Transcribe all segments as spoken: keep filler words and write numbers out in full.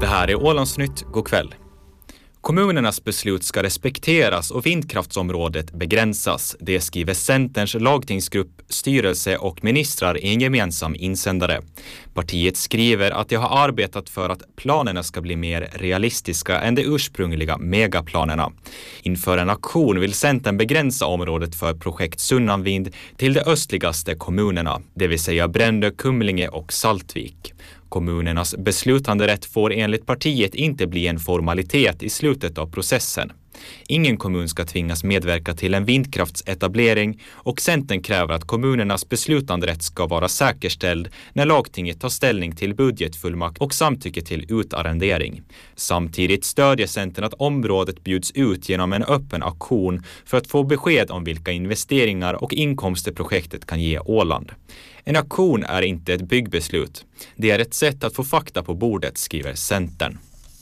här är Ålandsnytt, god kväll. Kommunernas beslut ska respekteras och vindkraftsområdet begränsas. Det skriver Centerns lagtingsgrupp, styrelse och ministrar i en gemensam insändare. Partiet skriver att de har arbetat för att planerna ska bli mer realistiska än de ursprungliga megaplanerna. Inför en aktion vill Centern begränsa området för projekt Sunnanvind till de östligaste kommunerna, det vill säga Brändö, Kumlinge och Saltvik. Kommunernas beslutanderätt får enligt partiet inte bli en formalitet i slutet av processen. Ingen kommun ska tvingas medverka till en vindkraftsetablering och Centern kräver att kommunernas beslutanderätt ska vara säkerställd när lagtinget tar ställning till budgetfullmakt och samtycke till utarrendering. Samtidigt stödjer Centern att området bjuds ut genom en öppen auktion för att få besked om vilka investeringar och inkomster projektet kan ge Åland. En auktion är inte ett byggbeslut. Det är ett sätt att få fakta på bordet, skriver Centern.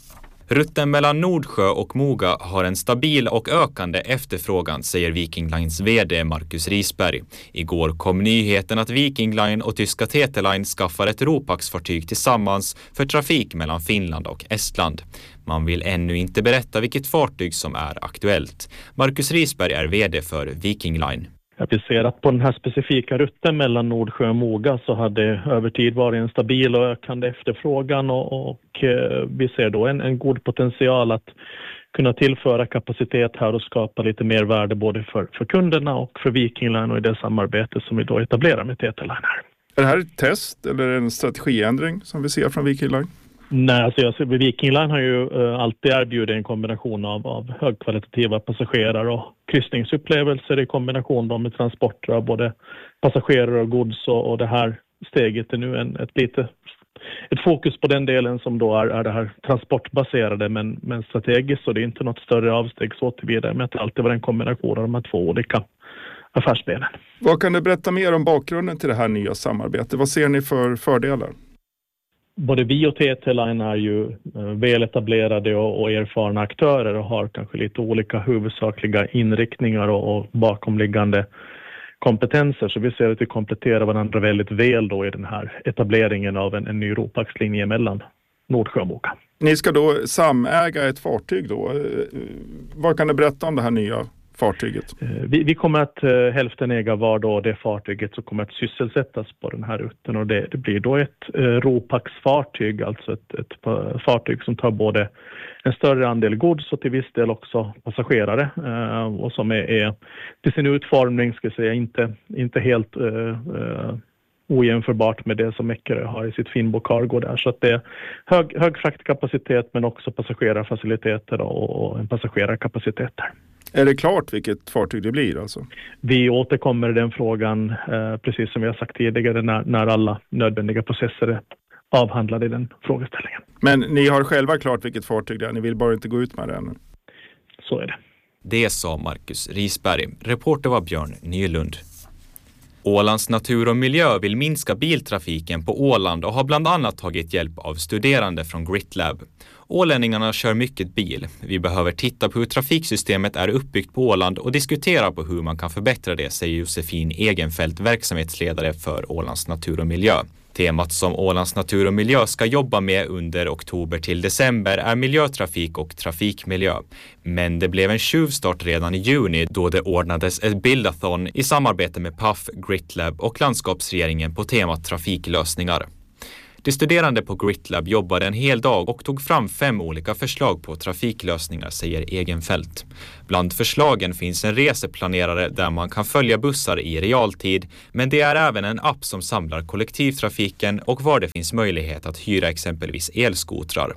Rutten mellan Nordsjö och Moga har en stabil och ökande efterfrågan, säger Viking Lines vd Marcus Risberg. Igår kom nyheten att Viking Line och tyska T T Line skaffar ett Ropax-fartyg tillsammans för trafik mellan Finland och Estland. Man vill ännu inte berätta vilket fartyg som är aktuellt. Marcus Risberg är vd för Viking Line. Vi ser att på den här specifika rutten mellan Nordsjö och Moga så hade över tid varit en stabil och ökande efterfrågan och, och eh, vi ser då en, en god potential att kunna tillföra kapacitet här och skapa lite mer värde både för, för kunderna och för Viking Line och i det samarbete som vi då etablerar med T T Line här. Är det här ett test eller en strategiändring som vi ser från Viking Line? Nej, alltså jag ser, Viking Line har ju uh, alltid erbjudit en kombination av, av högkvalitativa passagerare och kryssningsupplevelser i kombination då med transporter av både passagerare och gods och, och det här steget är nu en, ett lite ett fokus på den delen som då är, är det här transportbaserade men, men strategiskt så det är inte något större avsteg så tillvidare med att det alltid var en kombination av de här två olika affärsbenen. Vad kan du berätta mer om bakgrunden till det här nya samarbetet? Vad ser ni för fördelar? Både vi och T T Line är ju väletablerade och, och erfarna aktörer och har kanske lite olika huvudsakliga inriktningar och, och bakomliggande kompetenser. Så vi ser att vi kompletterar varandra väldigt väl då i den här etableringen av en, en ny Ropax-linje mellan Nordsjö och Moga. Ni ska då samäga ett fartyg då. Vad kan du berätta om det här nya fartyget? Vi, vi kommer att uh, hälften äga var då det fartyget som kommer att sysselsättas på den här rutten och det, det blir då ett uh, Ropax-fartyg, alltså ett, ett uh, fartyg som tar både en större andel gods och till viss del också passagerare uh, och som är, är till sin utformning ska jag säga inte, inte helt uh, uh, ojämförbart med det som Eckerö har i sitt Finbo Cargo där. Så att det är hög, hög fraktkapacitet men också passagerarfaciliteter och, och en passagerarkapacitet där. Är det klart vilket fartyg det blir alltså? Vi återkommer i den frågan eh, precis som vi har sagt tidigare när, när alla nödvändiga processer är avhandlade i den frågeställningen. Men ni har själva klart vilket fartyg det är, ni vill bara inte gå ut med det ännu? Så är det. Det sa Marcus Risberg. Reporter var Björn Nylund. Ålands natur och miljö vill minska biltrafiken på Åland och har bland annat tagit hjälp av studerande från GritLab. Ålänningarna kör mycket bil. Vi behöver titta på hur trafiksystemet är uppbyggt på Åland och diskutera på hur man kan förbättra det, säger Josefin Egenfeldt, verksamhetsledare för Ålands natur och miljö. Temat som Ålands natur och miljö ska jobba med under oktober till december är miljötrafik och trafikmiljö. Men det blev en tjuvstart redan i juni då det ordnades ett bildathon i samarbete med P A F, GritLab och landskapsregeringen på temat trafiklösningar. De studerande på GritLab jobbade en hel dag och tog fram fem olika förslag på trafiklösningar, säger Egenfeldt. Bland förslagen finns en reseplanerare där man kan följa bussar i realtid, men det är även en app som samlar kollektivtrafiken och var det finns möjlighet att hyra exempelvis elskotrar.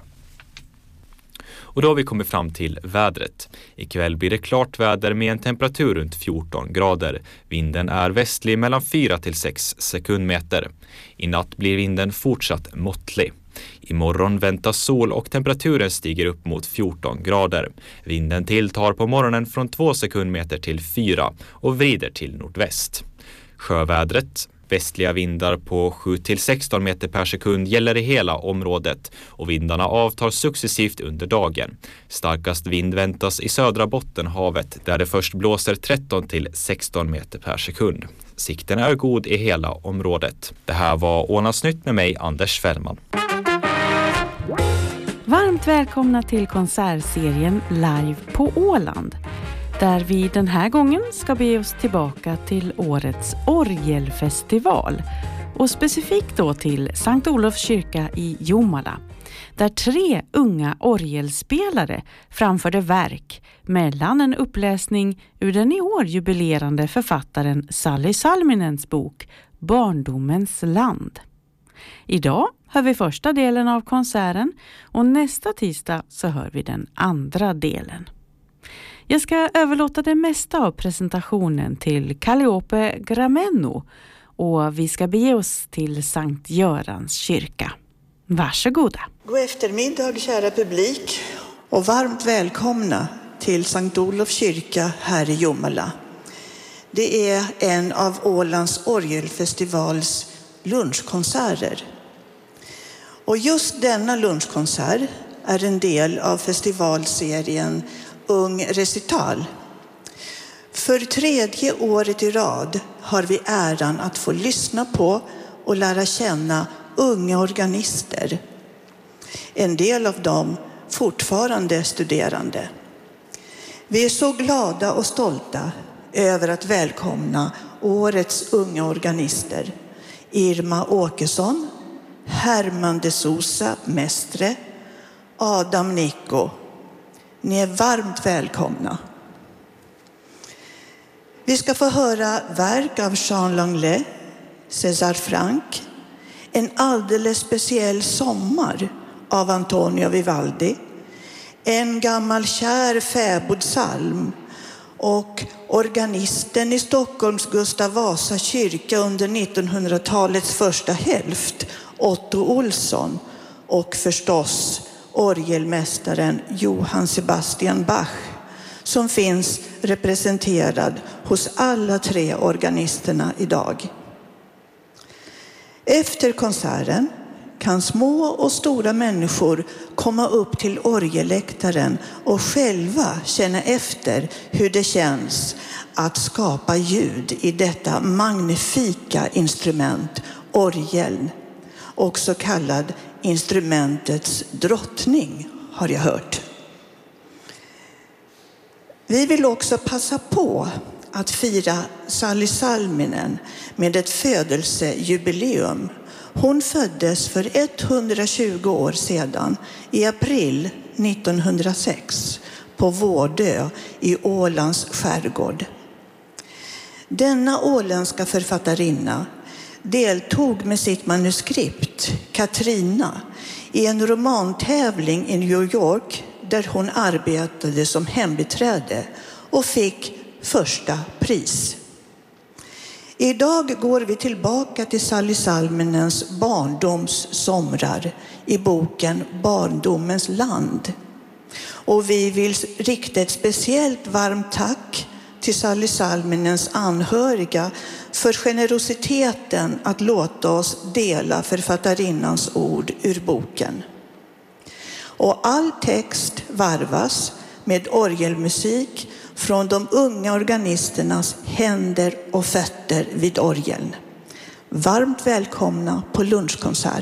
Och då har vi kommit fram till vädret. Ikväll blir det klart väder med en temperatur runt fjorton grader. Vinden är västlig mellan fyra till sex sekundmeter. I natt blir vinden fortsatt måttlig. Imorgon väntas sol och temperaturen stiger upp mot fjorton grader. Vinden tilltar på morgonen från två sekundmeter till fyra och vrider till nordväst. Sjövädret. Västliga vindar på sju till sexton meter per sekund gäller i hela området och vindarna avtar successivt under dagen. Starkast vind väntas i södra Bottenhavet där det först blåser tretton till sexton meter per sekund. Sikten är god i hela området. Det här var Ålandsnytt med mig, Anders Fällman. Varmt välkomna till konsertserien Live på Åland, där vi den här gången ska be oss tillbaka till årets orgelfestival och specifikt då till Sankt Olofs kyrka i Jomala, där tre unga orgelspelare framförde verk mellan en uppläsning ur den i år jubilerande författaren Sally Salminens bok Barndomens land. Idag hör vi första delen av konserten och nästa tisdag så hör vi den andra delen. Jag ska överlåta det mesta av presentationen till Calliope Grameno och vi ska bege oss till Sankt Görans kyrka. Varsågoda. God eftermiddag kära publik och varmt välkomna till Sankt Olofs kyrka här i Jomala. Det är en av Ålands orgelfestivals lunchkonserter. Och just denna lunchkonsert är en del av festivalserien Ung Recital. För tredje året i rad har vi äran att få lyssna på och lära känna unga organister. En del av dem fortfarande studerande. Vi är så glada och stolta över att välkomna årets unga organister. Irma Åkesson, Herman de Sousa, Mestre, Adam Nico. Ni är varmt välkomna. Vi ska få höra verk av Jean Langlais, César Franck, en alldeles speciell sommar av Antonio Vivaldi, en gammal kär fäbodsalm och organisten i Stockholms Gustav Vasa kyrka under nittonhundratalets första hälft, Otto Olsson, och förstås orgelmästaren Johann Sebastian Bach, som finns representerad hos alla tre organisterna idag. Efter konserten kan små och stora människor komma upp till orgelläktaren och själva känna efter hur det känns att skapa ljud i detta magnifika instrument, orgeln, också kallad instrumentets drottning, har jag hört. Vi vill också passa på att fira Sally Salminen med ett födelsejubileum. Hon föddes för etthundratjugo år sedan i april nittonhundrasex på Vårdö i Ålands skärgård. Denna åländska författarinna deltog med sitt manuskript Katrina i en romantävling i New York där hon arbetade som hembiträde och fick första pris. Idag går vi tillbaka till Sally Salminens barndomssomrar i boken Barndomens land. Och vi vill rikta ett speciellt varmt tack till Sally Salminens anhöriga för generositeten att låta oss dela författarinnans ord ur boken. Och all text varvas med orgelmusik från de unga organisternas händer och fötter vid orgeln. Varmt välkomna på lunchkonsert.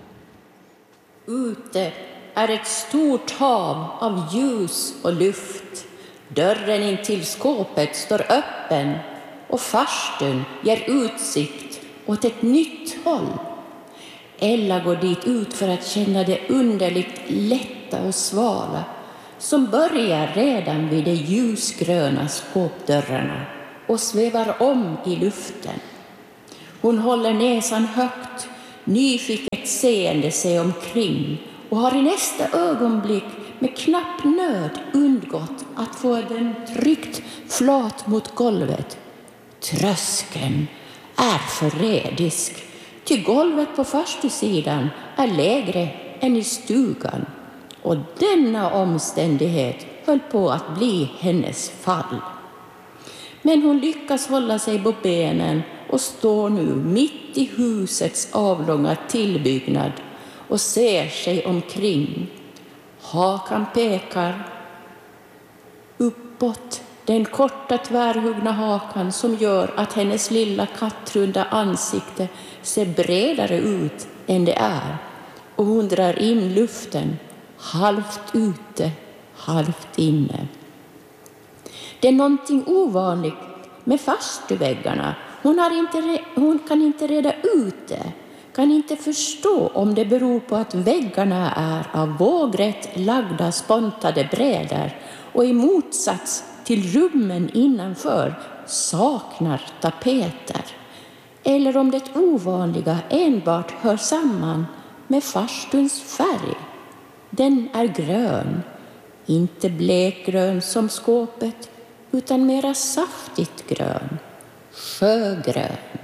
Ute är ett stort hav av ljus och luft. Dörren in till skåpet står öppen och farstun ger utsikt åt ett nytt håll. Ella går dit ut för att känna det underligt lätta och svala som börjar redan vid de ljusgröna skåpdörrarna och svävar om i luften. Hon håller näsan högt, nyfiket seende sig omkring och har i nästa ögonblick med knapp nöd undgått att få den tryckt flat mot golvet. Tröskeln är förrädisk, ty golvet på farstusidan är lägre än i stugan. Och denna omständighet höll på att bli hennes fall. Men hon lyckas hålla sig på benen och står nu mitt i husets avlånga tillbyggnad och ser sig omkring. Hakan pekar uppåt, den korta tvärhuggna hakan som gör att hennes lilla kattrunda ansikte ser bredare ut än det är. Och hon drar in luften, halvt ute, halvt inne. Det är någonting ovanligt med farstuväggarna. Hon, har inte, hon kan inte reda ut det, kan inte förstå om det beror på att väggarna är av vågrätt lagda spontade brädor och i motsats till rummen innanför saknar tapeter. Eller om det ovanliga enbart hör samman med farstuns färg. Den är grön, inte blekgrön som skåpet, utan mera saftigt grön, sjögrön.